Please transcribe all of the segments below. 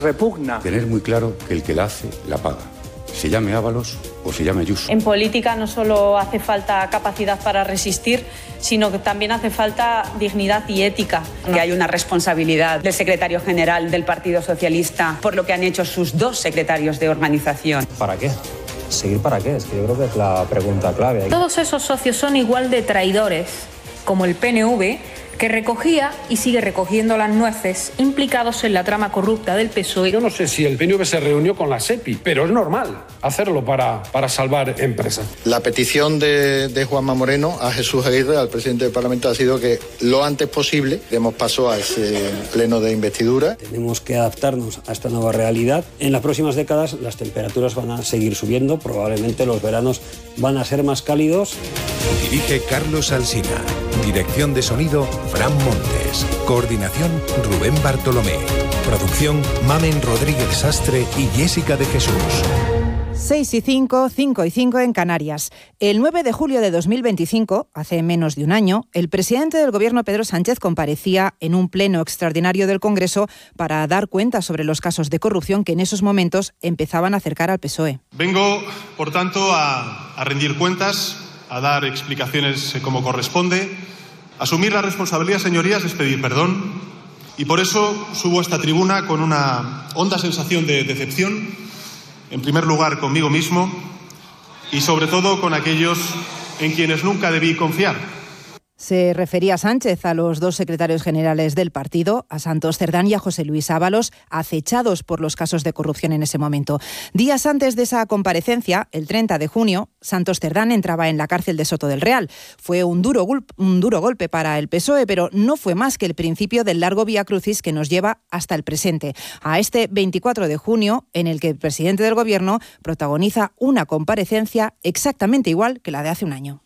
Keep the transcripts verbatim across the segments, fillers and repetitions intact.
Repugna tener muy claro que el que la hace, la paga. Se llame Ábalos o se llame Ayuso. En política no solo hace falta capacidad para resistir, sino que también hace falta dignidad y ética. Que hay una responsabilidad del secretario general del Partido Socialista por lo que han hecho sus dos secretarios de organización. ¿Para qué? ¿Seguir para qué? Es que yo creo que es la pregunta clave. Todos esos socios son igual de traidores como el P N V, que recogía y sigue recogiendo las nueces implicados en la trama corrupta del P S O E. Yo no sé si el P N V se reunió con la SEPI, pero es normal hacerlo para, para salvar empresas. La petición de, de Juanma Moreno a Jesús Aguirre, al presidente del Parlamento, ha sido que lo antes posible demos paso a ese pleno de investidura. Tenemos que adaptarnos a esta nueva realidad. En las próximas décadas las temperaturas van a seguir subiendo, probablemente los veranos van a ser más cálidos. Dirige Carlos Alsina. Dirección de sonido, Fran Montes. Coordinación, Rubén Bartolomé. Producción, Mamen Rodríguez Sastre y Jessica de Jesús. seis y cinco, cinco y cinco en Canarias. El nueve de julio de dos mil veinticinco, hace menos de un año, el presidente del Gobierno, Pedro Sánchez, comparecía en un pleno extraordinario del Congreso para dar cuenta sobre los casos de corrupción que en esos momentos empezaban a acercar al P S O E. Vengo, por tanto, a, a rendir cuentas, a dar explicaciones como corresponde. Asumir la responsabilidad, señorías, es pedir perdón, y por eso subo a esta tribuna con una honda sensación de decepción, en primer lugar conmigo mismo y sobre todo con aquellos en quienes nunca debí confiar. Se refería Sánchez a los dos secretarios generales del partido, a Santos Cerdán y a José Luis Ábalos, acechados por los casos de corrupción en ese momento. Días antes de esa comparecencia, el treinta de junio, Santos Cerdán entraba en la cárcel de Soto del Real. Fue un duro, un duro golpe para el P S O E, pero no fue más que el principio del largo viacrucis que nos lleva hasta el presente, a este veinticuatro de junio, en el que el presidente del Gobierno protagoniza una comparecencia exactamente igual que la de hace un año.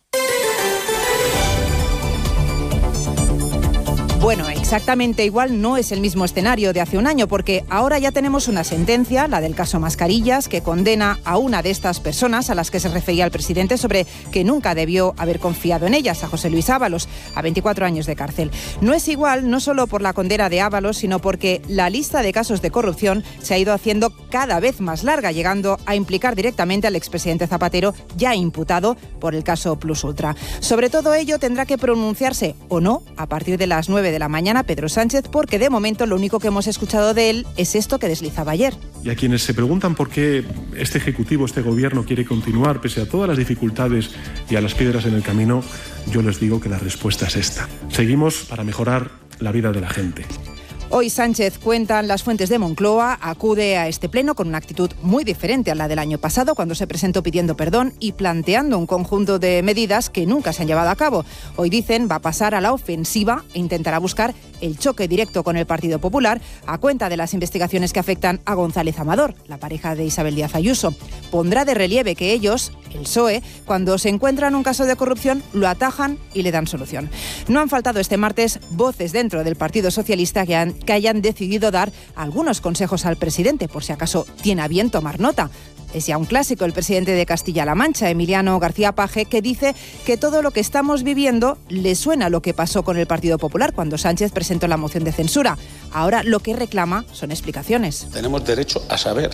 Bueno, exactamente igual no es el mismo escenario de hace un año, porque ahora ya tenemos una sentencia, la del caso Mascarillas, que condena a una de estas personas a las que se refería el presidente sobre que nunca debió haber confiado en ellas, a José Luis Ábalos, a veinticuatro años de cárcel. No es igual no solo por la condena de Ábalos, sino porque la lista de casos de corrupción se ha ido haciendo cada vez más larga, llegando a implicar directamente al expresidente Zapatero, ya imputado por el caso Plus Ultra. Sobre todo ello tendrá que pronunciarse o no a partir de las nueve de la mañana Pedro Sánchez, porque de momento lo único que hemos escuchado de él es esto que deslizaba ayer. Y a quienes se preguntan por qué este Ejecutivo, este Gobierno quiere continuar pese a todas las dificultades y a las piedras en el camino, yo les digo que la respuesta es esta. Seguimos para mejorar la vida de la gente. Hoy Sánchez, cuentan las fuentes de Moncloa, acude a este pleno con una actitud muy diferente a la del año pasado, cuando se presentó pidiendo perdón y planteando un conjunto de medidas que nunca se han llevado a cabo. Hoy dicen va a pasar a la ofensiva e intentará buscar el choque directo con el Partido Popular a cuenta de las investigaciones que afectan a González Amador, la pareja de Isabel Díaz Ayuso. Pondrá de relieve que ellos, el P S O E, cuando se encuentran un caso de corrupción, lo atajan y le dan solución. No han faltado este martes voces dentro del Partido Socialista que han que hayan decidido dar algunos consejos al presidente, por si acaso tiene a bien tomar nota. Es ya un clásico el presidente de Castilla-La Mancha, Emiliano García Paje, que dice que todo lo que estamos viviendo le suena a lo que pasó con el Partido Popular cuando Sánchez presentó la moción de censura. Ahora lo que reclama son explicaciones. Tenemos derecho a saber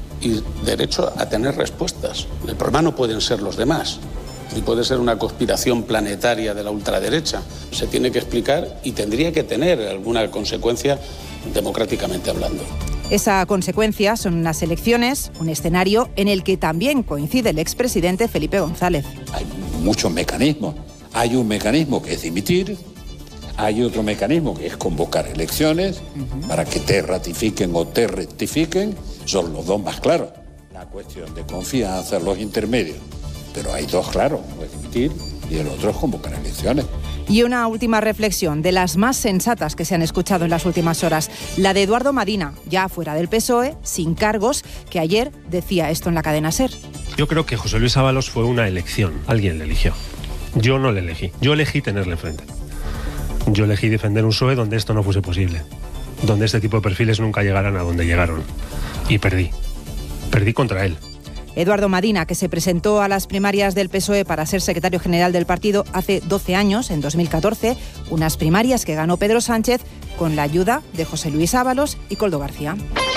y derecho a tener respuestas. El problema no pueden ser los demás. Y puede ser una conspiración planetaria de la ultraderecha. Se tiene que explicar y tendría que tener alguna consecuencia democráticamente hablando. Esa consecuencia son unas elecciones, un escenario en el que también coincide el expresidente Felipe González. Hay muchos mecanismos. Hay un mecanismo que es dimitir, hay otro mecanismo que es convocar elecciones uh-huh. para que te ratifiquen o te rectifiquen. Son los dos más claros. La cuestión de confianza, los intermedios. Pero hay dos claros, uno es dimitir y el otro es convocar elecciones. Y una última reflexión, de las más sensatas que se han escuchado en las últimas horas, la de Eduardo Madina, ya fuera del P S O E, sin cargos, que ayer decía esto en la cadena SER. Yo creo que José Luis Ábalos fue una elección, alguien le eligió. Yo no le elegí, yo elegí tenerle enfrente. Yo elegí defender un P S O E donde esto no fuese posible, donde este tipo de perfiles nunca llegaran a donde llegaron. Y perdí, perdí contra él. Eduardo Madina, que se presentó a las primarias del P S O E para ser secretario general del partido hace doce años, en dos mil catorce, unas primarias que ganó Pedro Sánchez con la ayuda de José Luis Ábalos y Koldo García.